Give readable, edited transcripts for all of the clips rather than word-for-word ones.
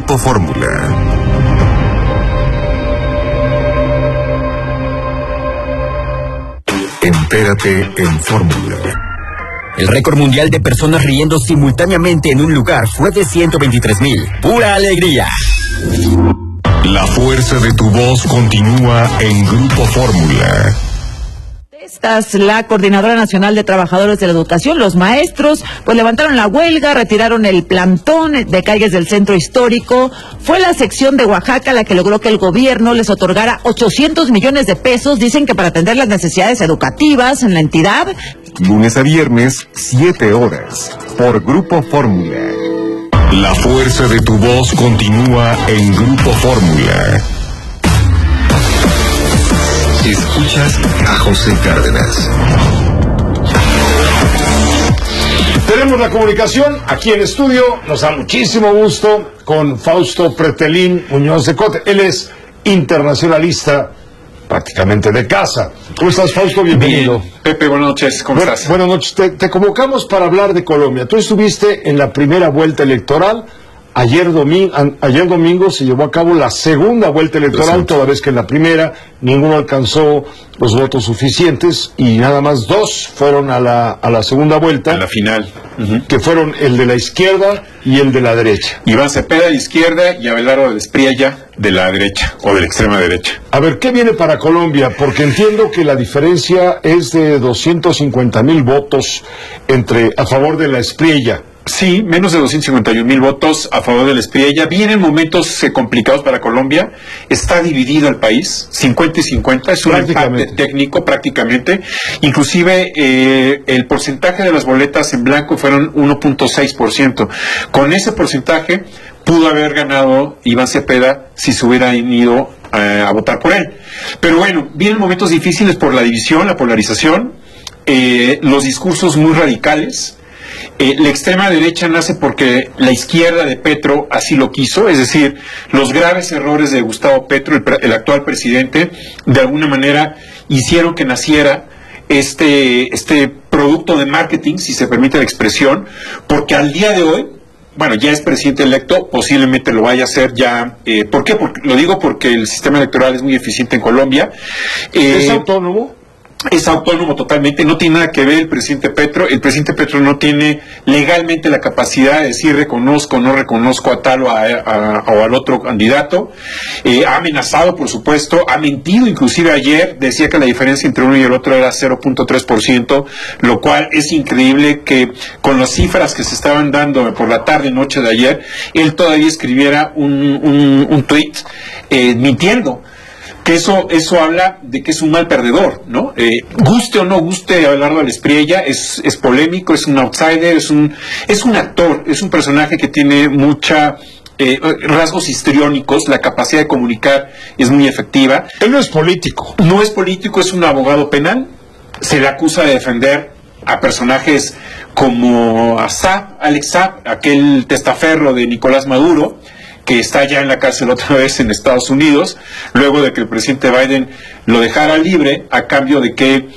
Grupo Fórmula. Entérate en Fórmula. El récord mundial de personas riendo simultáneamente en un lugar fue de 123,000. ¡Pura alegría! La fuerza de tu voz continúa en Grupo Fórmula. La Coordinadora Nacional de Trabajadores de la Educación, los maestros, pues levantaron la huelga, retiraron el plantón de calles del centro histórico. Fue la sección de Oaxaca la que logró que el gobierno les otorgara 800 millones de pesos, dicen que para atender las necesidades educativas en la entidad. Lunes a viernes, 7 horas, por Grupo Fórmula. La fuerza de tu voz continúa en Grupo Fórmula. Escuchas a José Cárdenas. Tenemos la comunicación aquí en estudio. Nos da muchísimo gusto con Fausto Pretelín Muñoz de Cote. Él es internacionalista prácticamente de casa. ¿Cómo estás, Fausto? Bienvenido. Bien. Pepe, buenas noches. ¿Cómo estás? Buenas noches. Te convocamos para hablar de Colombia. Tú estuviste en la primera vuelta electoral. Ayer domingo se llevó a cabo la segunda vuelta electoral, toda vez que en la primera ninguno alcanzó los votos suficientes y nada más 2 fueron a la segunda vuelta. A la final. Que fueron el de la izquierda y el de la derecha. Iván Cepeda de la izquierda y Abelardo de Espriella de la derecha, o de la extrema derecha. A ver, ¿qué viene para Colombia? Porque entiendo que la diferencia es de 250,000 votos a favor de la Espriella. Sí, menos de 251,000 votos a favor de la Espriella. Vienen momentos complicados para Colombia. Está dividido el país, 50 y 50. Es un empate técnico prácticamente. Inclusive el porcentaje de las boletas en blanco fueron 1.6%. Con ese porcentaje pudo haber ganado Iván Cepeda si se hubieran ido a votar por él. Pero bueno, vienen momentos difíciles por la división, la polarización, los discursos muy radicales. La extrema derecha nace porque la izquierda de Petro así lo quiso, es decir, los graves errores de Gustavo Petro, el actual presidente, de alguna manera hicieron que naciera este producto de marketing, si se permite la expresión, porque al día de hoy, bueno, ya es presidente electo, posiblemente lo vaya a hacer ya. ¿Por qué? Lo digo porque el sistema electoral es muy eficiente en Colombia. ¿Es autónomo? Es autónomo totalmente, no tiene nada que ver el presidente Petro. El presidente Petro no tiene legalmente la capacidad de decir reconozco, no reconozco a tal o al otro candidato. Ha amenazado, por supuesto, ha mentido, inclusive ayer decía que la diferencia entre uno y el otro era 0.3%, lo cual es increíble que con las cifras que se estaban dando por la tarde noche de ayer, él todavía escribiera un tuit mintiendo. Que eso habla de que es un mal perdedor, ¿no? Guste o no guste Abelardo de la Espriella, es polémico, es un outsider, es un actor, es un personaje que tiene mucha rasgos histriónicos, la capacidad de comunicar es muy efectiva. Él no es político. No es político, es un abogado penal. Se le acusa de defender a personajes como a Alex Saab, aquel testaferro de Nicolás Maduro, que está ya en la cárcel otra vez en Estados Unidos, luego de que el presidente Biden lo dejara libre a cambio de que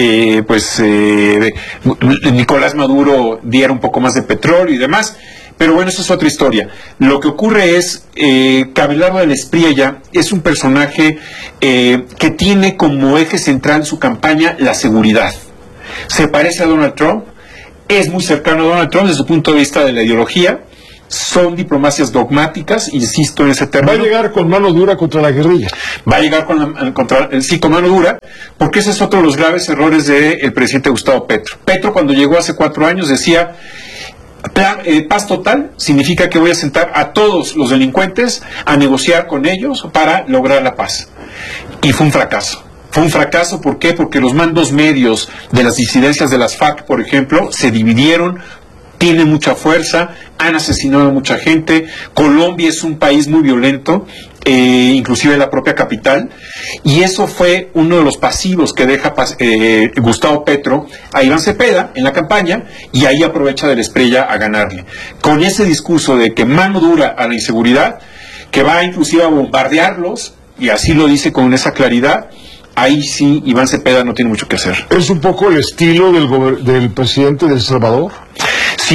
Nicolás Maduro diera un poco más de petróleo y demás. Pero bueno, eso es otra historia. Lo que ocurre es que Abelardo de la Espriella es un personaje que tiene como eje central su campaña la seguridad. Se parece a Donald Trump, es muy cercano a Donald Trump desde su punto de vista de la ideología. Son diplomacias dogmáticas, insisto en ese término. Va a llegar con mano dura contra la guerrilla. Va a llegar con mano dura, porque ese es otro de los graves errores del presidente Gustavo Petro. Petro, cuando llegó hace 4 años, decía: paz total significa que voy a sentar a todos los delincuentes a negociar con ellos para lograr la paz. Y fue un fracaso. Fue un fracaso, ¿por qué? Porque los mandos medios de las disidencias de las FARC, por ejemplo, se dividieron, tienen mucha fuerza, han asesinado a mucha gente. Colombia es un país muy violento, inclusive la propia capital, y eso fue uno de los pasivos que deja Gustavo Petro a Iván Cepeda en la campaña, y ahí aprovecha de la Espriella a ganarle, con ese discurso de que mano dura a la inseguridad, que va inclusive a bombardearlos, y así lo dice con esa claridad. Ahí sí, Iván Cepeda no tiene mucho que hacer. ¿Es un poco el estilo del presidente de El Salvador? Sí,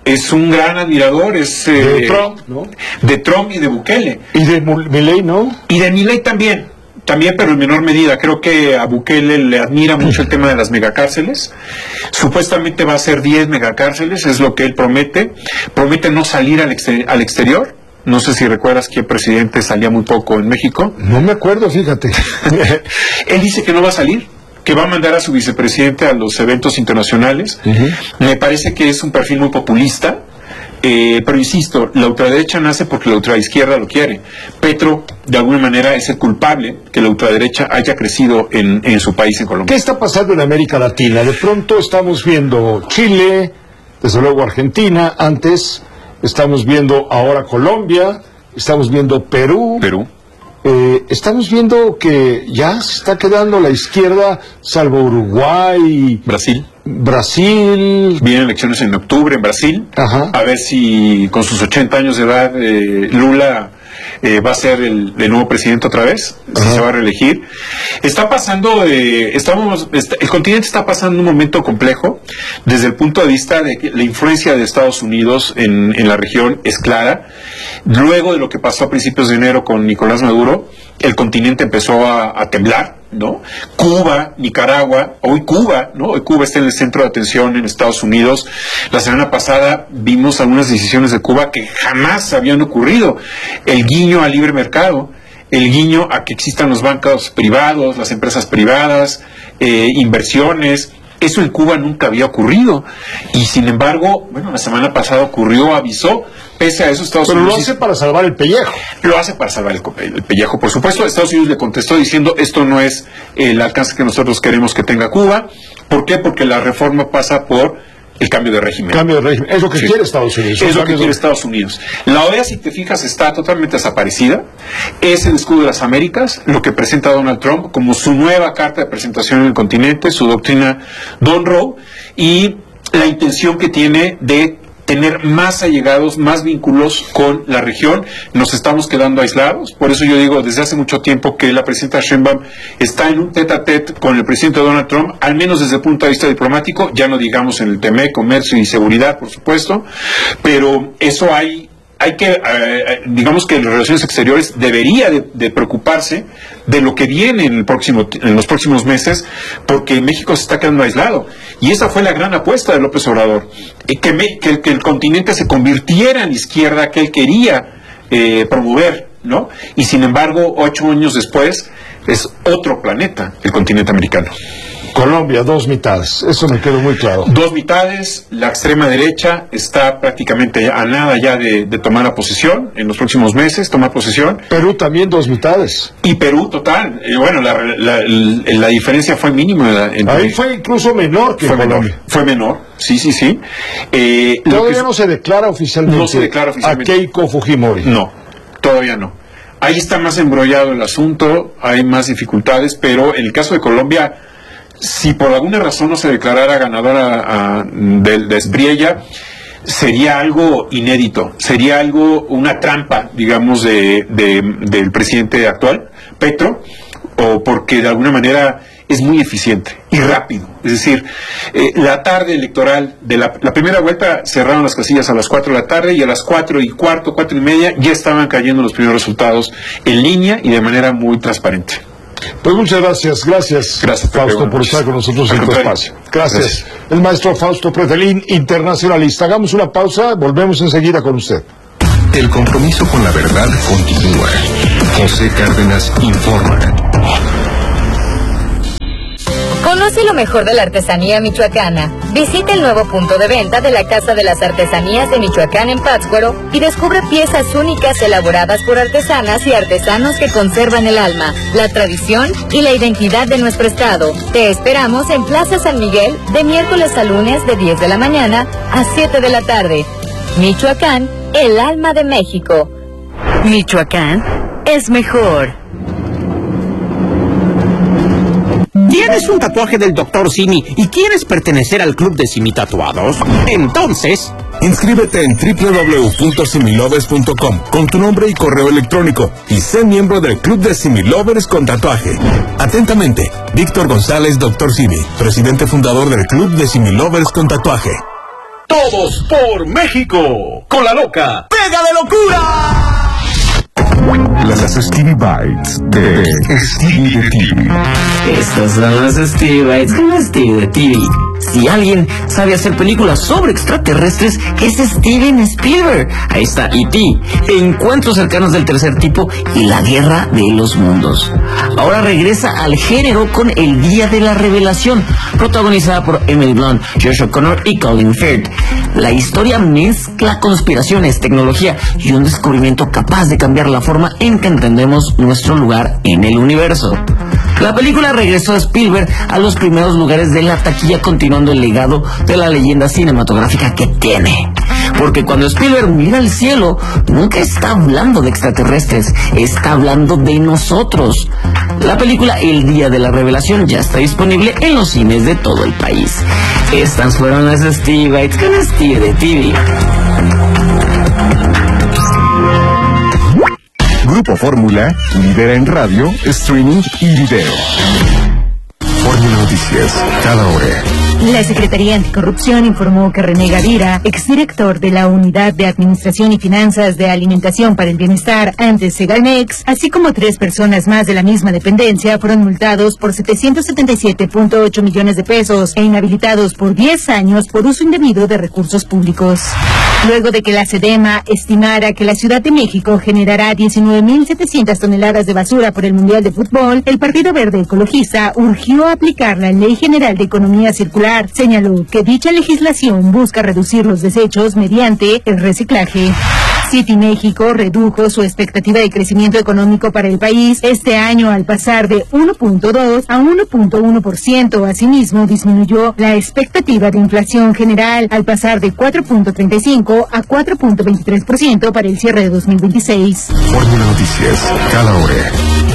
es un gran admirador, de Trump, ¿no? De Trump y de Bukele. Y de Milei, ¿no? Y de Milei también, pero en menor medida. Creo que a Bukele le admira mucho el tema de las megacárceles. Supuestamente va a ser 10 megacárceles, es lo que él promete. Promete no salir al exterior. No sé si recuerdas que el presidente salía muy poco en México. No me acuerdo, fíjate. Él dice que no va a salir, que va a mandar a su vicepresidente a los eventos internacionales. Me parece que es un perfil muy populista, pero insisto, la ultraderecha nace porque la ultraizquierda lo quiere. Petro, de alguna manera, es el culpable que la ultraderecha haya crecido en su país, en Colombia. ¿Qué está pasando en América Latina? De pronto estamos viendo Chile, desde luego Argentina, antes estamos viendo ahora Colombia, estamos viendo Perú. Estamos viendo que ya se está quedando la izquierda, salvo Uruguay, Brasil. Vienen elecciones en octubre en Brasil. Ajá. A ver si con sus 80 años de edad Lula va a ser el nuevo presidente otra vez, si se va a reelegir. Está pasando, el continente está pasando un momento complejo desde el punto de vista de que la influencia de Estados Unidos en la región es clara. Luego de lo que pasó a principios de enero con Nicolás Maduro, el continente empezó a temblar, ¿no? Cuba, Nicaragua, hoy Cuba, ¿no? Hoy Cuba está en el centro de atención en Estados Unidos. La semana pasada vimos algunas decisiones de Cuba que jamás habían ocurrido. El guiño al libre mercado, el guiño a que existan los bancos privados, las empresas privadas, inversiones. Eso en Cuba nunca había ocurrido. Y sin embargo, bueno, la semana pasada ocurrió, avisó. Pese a eso, Estados Unidos... Pero lo hace para salvar el pellejo. Lo hace para salvar el pellejo, por supuesto. Estados Unidos le contestó diciendo, esto no es el alcance que nosotros queremos que tenga Cuba. ¿Por qué? Porque la reforma pasa por el cambio de régimen. Cambio de régimen. Es lo que quiere Estados Unidos. Es lo que quiere Estados Unidos. La OEA, si te fijas, está totalmente desaparecida. Es el escudo de las Américas, lo que presenta Donald Trump como su nueva carta de presentación en el continente, su doctrina Monroe, y la intención que tiene de tener más allegados, más vínculos con la región. Nos estamos quedando aislados. Por eso yo digo desde hace mucho tiempo que la presidenta Sheinbaum está en un tete-a-tete con el presidente Donald Trump, al menos desde el punto de vista diplomático, ya no digamos en el tema de comercio y seguridad, por supuesto, pero eso hay que, digamos que las relaciones exteriores debería de preocuparse de lo que viene en los próximos meses, porque México se está quedando aislado. Y esa fue la gran apuesta de López Obrador, que el continente se convirtiera en la izquierda que él quería promover, ¿no? Y sin embargo, 8 años después, es otro planeta, el continente americano. Colombia, 2 mitades, eso me quedó muy claro. 2 mitades, la extrema derecha está prácticamente a nada ya de tomar la posesión, en los próximos meses tomar posesión. Perú también 2 mitades. Y Perú total, bueno, la diferencia fue mínima. Ahí fue incluso menor que Colombia. Fue menor, sí. Todavía no se declara oficialmente, no se declara oficialmente a Keiko Fujimori. No, todavía no. Ahí está más embrollado el asunto, hay más dificultades, pero en el caso de Colombia, si por alguna razón no se declarara ganadora de Espriella, sería algo inédito, sería una trampa, digamos, del presidente actual, Petro, o porque de alguna manera es muy eficiente y rápido. Es decir, la tarde electoral de la primera vuelta cerraron las casillas a las 4 de la tarde y a las 4:15, 4:30 ya estaban cayendo los primeros resultados en línea y de manera muy transparente. Pues muchas gracias. Gracias Fausto, por estar con nosotros en tu espacio. Gracias. El maestro Fausto Pretelín, internacionalista. Hagamos una pausa, volvemos enseguida con usted. El compromiso con la verdad continúa. José Cárdenas informa. Conoce lo mejor de la artesanía michoacana. Visita el nuevo punto de venta de la Casa de las Artesanías de Michoacán en Pátzcuaro y descubre piezas únicas elaboradas por artesanas y artesanos que conservan el alma, la tradición y la identidad de nuestro estado. Te esperamos en Plaza San Miguel de miércoles a lunes de 10 de la mañana a 7 de la tarde. Michoacán, el alma de México. Michoacán es mejor. ¿Tienes un tatuaje del Dr. Simi y quieres pertenecer al club de Simi Tatuados? Entonces, inscríbete en www.similovers.com con tu nombre y correo electrónico y sé miembro del club de Similovers con tatuaje. Atentamente, Víctor González, Dr. Simi, presidente fundador del club de Similovers con tatuaje. Todos por México. Con la loca. ¡Pega de locura! Las Stevie Bites de Stevie de TV. Estas son las Stevie Bites con Stevie de TV. Si alguien sabe hacer películas sobre extraterrestres, es Steven Spielberg. Ahí está E.T., Encuentros cercanos del tercer tipo y La guerra de los mundos. Ahora regresa al género con El día de la revelación, protagonizada por Emily Blunt, Josh O'Connor y Colin Firth. La historia mezcla conspiraciones, tecnología y un descubrimiento capaz de cambiar la forma en que entendemos nuestro lugar en el universo. La película regresó a Spielberg a los primeros lugares de la taquilla, continuando el legado de la leyenda cinematográfica que tiene. Porque cuando Spielberg mira al cielo, nunca está hablando de extraterrestres, está hablando de nosotros. La película El día de la revelación ya está disponible en los cines de todo el país. Estas fueron las Stevie Bites con Stevie de TV. Grupo Fórmula, lidera en radio, streaming y video. Fórmula Noticias, cada hora. La Secretaría Anticorrupción informó que René Gavira, exdirector de la Unidad de Administración y Finanzas de Alimentación para el Bienestar, antes Segalmex, así como 3 personas más de la misma dependencia, fueron multados por 777.8 millones de pesos e inhabilitados por 10 años por uso indebido de recursos públicos. Luego de que la SEDEMA estimara que la Ciudad de México generará 19.700 toneladas de basura por el Mundial de Fútbol, el Partido Verde Ecologista urgió aplicar la Ley General de Economía Circular. Señaló que dicha legislación busca reducir los desechos mediante el reciclaje. City México redujo su expectativa de crecimiento económico para el país este año al pasar de 1.2 a 1.1%. Asimismo, disminuyó la expectativa de inflación general al pasar de 4.35 a 4.23% para el cierre de 2026. Fórmula Noticias, cada hora.